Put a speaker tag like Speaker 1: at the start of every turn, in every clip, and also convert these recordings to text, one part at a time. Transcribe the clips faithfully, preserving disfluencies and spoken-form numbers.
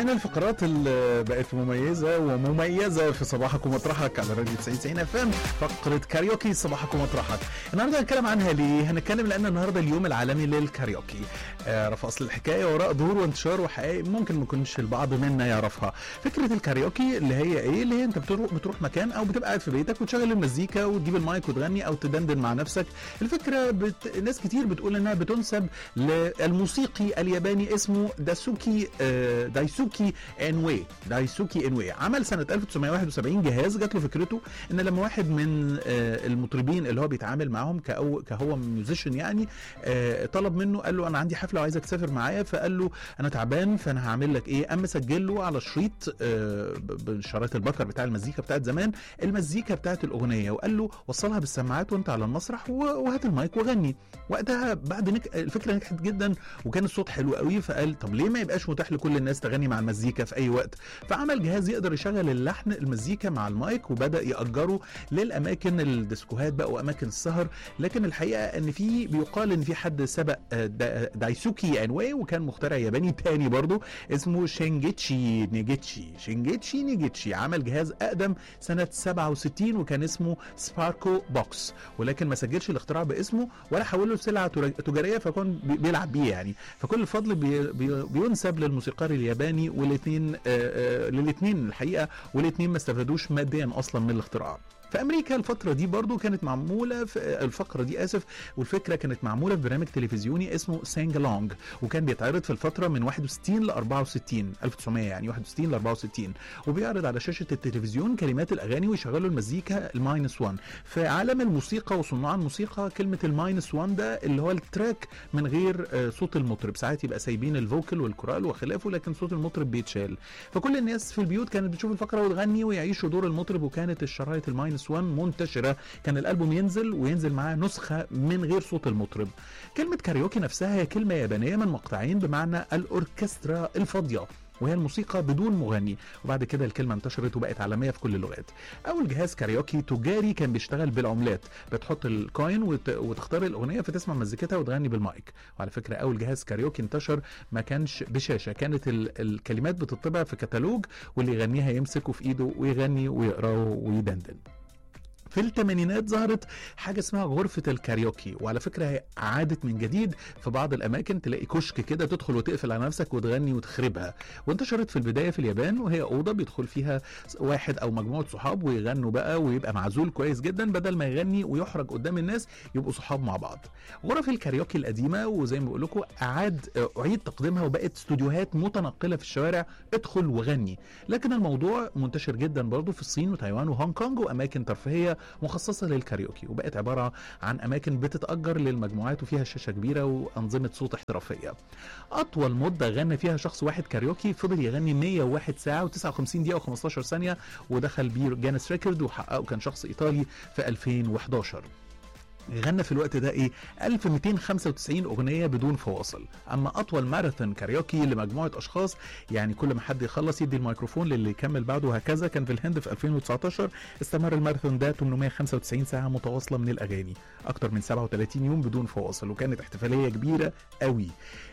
Speaker 1: من الفقرات اللي بقت مميزة ومميزة في صباحك ومطرحك على راديو تسعين تسعين اف ام، فقرة كاريوكي صباحك ومطرحك. النهارده هنتكلم عنها ليه؟ هنتكلم لأن النهارده اليوم العالمي للكاريوكي. اعرف أصل الحكاية وراء ظهور وانتشار وحقائق ممكن ما يكونش البعض منا يعرفها. فكرة الكاريوكي اللي هي إيه؟ اللي هي أنت بتروح بتروح مكان أو بتبقى قاعد في بيتك وتشغل المزيكا وتجيب المايك وتغني أو تدندن مع نفسك. الفكرة بت... ناس كتير بتقول إنها بتنسب للموسيقي الياباني اسمه داسوكي آه دايسوكي انوي. دايسوكي انوي عمل سنة ألف وتسعمائة وواحد وسبعين جهاز جات له فكرته ان لما واحد من آه المطربين اللي هو بيتعامل معاهم كأو كهو ميوزيشن يعني آه طلب منه، قال له انا عندي حفله وعايزك تسافر معايا، فقال له انا تعبان فانا هعمل لك ايه، قام مسجل له على شريط آه بشرايط البكر بتاع المزيكا بتاعت زمان المزيكا بتاعت الاغنيه، وقال له وصلها بالسماعات وانت على المسرح وهات المايك وغني. وقتها بعد نك... الفكره نجحت جدا وكان الصوت حلو قوي، فقال طب ليه ما يبقاش متاح لكل الناس تغني مع المزيكا في اي وقت؟ فعمل جهاز يقدر يشغل اللحن المزيكا مع المايك وبدا ياجره للاماكن الديسكوهات بقى واماكن السهر. لكن الحقيقه ان في بيقال ان في حد سبق دايسوكي انوي وكان مخترع ياباني تاني برضه اسمه شينجيتشي نيجيتشي شينجيتشي نيجيتشي عمل جهاز اقدم سنه سبعة وستين وكان اسمه سباركو بوكس، ولكن ما سجلش الاختراع باسمه ولا حوله لسلعه تجاريه، فكان بيلعب بيه يعني. فكل الفضل بي بي بينسب للموسيقار الياباني، والاثنين للاثنين الحقيقه، والاثنين ما استفادوش ماديا اصلا من الاختراع. في امريكا الفتره دي برضو كانت معموله في الفقره دي اسف والفكره كانت معموله في برنامج تلفزيوني اسمه سينج لونج، وكان بيتعرض في الفتره من واحد وستين ل أربعة وستين ألف وتسعمائة يعني واحد وستين ل أربعة وستين، وبيعرض على شاشه التلفزيون كلمات الاغاني ويشغلوا المزيكا الماينس واحد. في عالم الموسيقى وصناع الموسيقى كلمه الماينس واحد ده اللي هو التراك من غير صوت المطرب، ساعات يبقى سايبين الفوكل والكورال وخلافه لكن صوت المطرب بيتشال. فكل الناس في البيوت كانت بتشوف الفقره وتغني ويعيشوا دور المطرب، وكانت الشرايط الماينس واحد منتشرة، كان الألبوم ينزل وينزل معاه نسخة من غير صوت المطرب. كلمة كاريوكي نفسها هي كلمة يابانية من مقطعين بمعنى الأوركسترا الفاضية، وهي الموسيقى بدون مغني، وبعد كده الكلمة انتشرت وبقت عالمية في كل اللغات. أول جهاز كاريوكي تجاري كان بيشتغل بالعملات، بتحط الكوين وت... وتختار الأغنية فتسمع مزيكتها وتغني بالمايك. وعلى فكرة أول جهاز كاريوكي انتشر ما كانش بشاشة، كانت ال... الكلمات بتطبع في كتالوج واللي يغنيها يمسكه في إيده ويغني ويقراه ويدندن. في الثمانينات ظهرت حاجة اسمها غرفة الكاريوكي، وعلى فكرة هي عادت من جديد في بعض الأماكن، تلاقي كشك كده تدخل وتقفل على نفسك وتغني وتخربها. وانتشرت في البداية في اليابان، وهي أوضة بيدخل فيها واحد أو مجموعة صحاب ويغنوا بقى، ويبقى معزول كويس جدا بدل ما يغني ويحرج قدام الناس، يبقوا صحاب مع بعض. غرف الكاريوكي القديمة وزي ما بقول لكم أعاد أعيد تقديمها وبقت استوديوهات متنقلة في الشوارع، ادخل وغني. لكن الموضوع منتشر جدا برضو في الصين وتايوان وهونج كونج وأماكن ترفيهية مخصصة للكاريوكي، وبقت عبارة عن أماكن بتتأجر للمجموعات وفيها شاشة كبيرة وأنظمة صوت احترافية. أطول مدة غنى فيها شخص واحد كاريوكي فضل يغني مئة وواحد ساعة وتسعة وخمسين دقيقة وخمستاشر ثانية، ودخل بيه جينيس ريكورد وحققه، كان شخص إيطالي في ألفين وإحداشر. غنى في الوقت ده ايه ألف ومئتين وخمسة وتسعين اغنيه بدون فواصل. اما اطول ماراثون كاريوكي لمجموعه اشخاص، يعني كل ما حد يخلص يدي الميكروفون للي يكمل بعده وهكذا، كان في الهند في ألفين وتسعتاشر. استمر الماراثون ده ثمانمئة وخمسة وتسعين ساعه متواصله من الاغاني، اكتر من سبعة وثلاثين يوم بدون فواصل، وكانت احتفاليه كبيره قوي.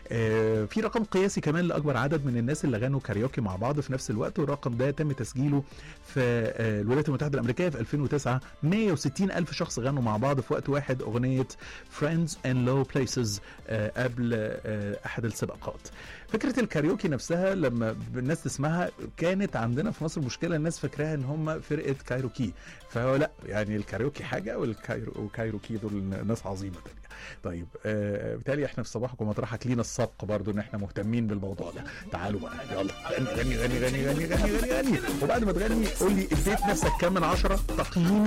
Speaker 1: آه في رقم قياسي كمان لاكبر عدد من الناس اللي غنوا كاريوكي مع بعض في نفس الوقت، والرقم ده تم تسجيله في آه الولايات المتحده الامريكيه في ألفين وتسعة. مئة وستين الف شخص غنوا مع بعض في وقت واحد اغنيه Friends in Low Places آه قبل آه احد السباقات. فكره الكاريوكي نفسها لما الناس تسمعها، كانت عندنا في مصر مشكله، الناس فاكراها ان هم فرقه كايروكي، فهو لا، يعني الكاريوكي حاجه والكايروكي دول ناس عظيمه تانية. طيب آه بالتالي احنا في صباحك ومطرحك لينا السبق برضو ان احنا مهتمين بالموضوع ده. تعالوا بقى يلا غني غني غني غني غني غني غني غني، وبعد ما تغني قول لي اديت نفسك كام من عشرة تقييم